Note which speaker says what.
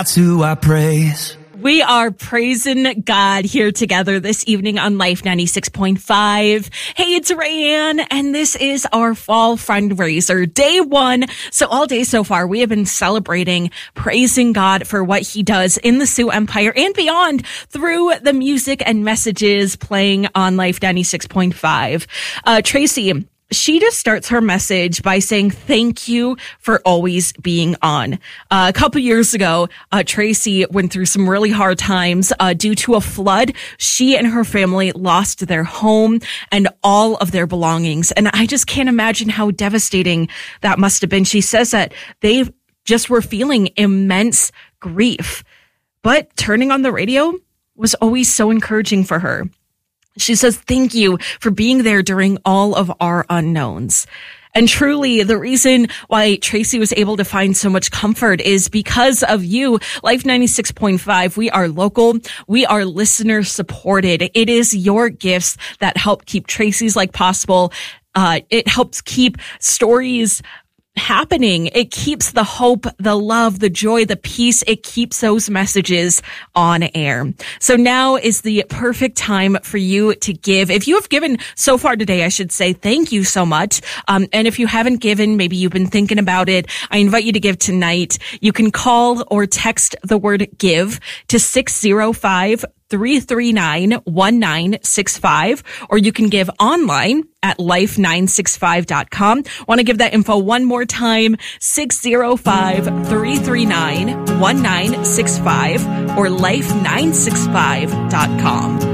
Speaker 1: That's who I praise.
Speaker 2: We are praising God here together this evening on Life 96.5. Hey, it's Rayanne, and this is our fall fundraiser, day one. So all day so far, we have been celebrating, praising God for what he does in the Sioux Empire and beyond through the music and messages playing on Life 96.5. Tracy, she just starts her message by saying, thank you for always being on. A couple years ago, Tracy went through some really hard times due to a flood. She and her family lost their home and all of their belongings. And I just can't imagine how devastating that must have been. She says that they just were feeling immense grief. But turning on the radio was always so encouraging for her. She says, thank you for being there during all of our unknowns. And truly, the reason why Tracy was able to find so much comfort is because of you. Life 96.5, we are local. We are listener supported. It is your gifts that help keep Tracy's Like possible. It helps keep stories happening. It keeps the hope, the love, the joy, the peace. It keeps those messages on air. So now is the perfect time for you to give. If you have given so far today, I should say thank you so much. And if you haven't given, maybe you've been thinking about it, I invite you to give tonight. You can call or text the word give to 605-339-1965, or you can give online at life965.com. Want to give that info one more time, 605-339-1965 or life965.com.